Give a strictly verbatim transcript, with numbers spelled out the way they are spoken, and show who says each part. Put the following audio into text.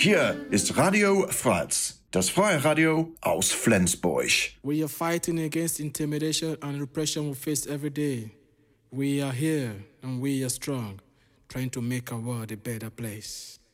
Speaker 1: Hier ist Radio Freiz, das freie Radio aus Flensburg.
Speaker 2: We are fighting against intimidation and repression we face every day. We are here and we are strong, trying to make our world a better place.